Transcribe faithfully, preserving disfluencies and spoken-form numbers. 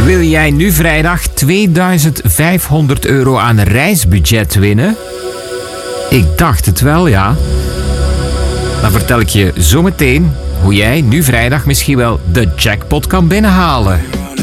Wil jij nu vrijdag tweeduizend vijfhonderd euro aan reisbudget winnen? Ik dacht het wel, ja. Dan vertel ik je zometeen hoe jij nu vrijdag misschien wel de jackpot kan binnenhalen.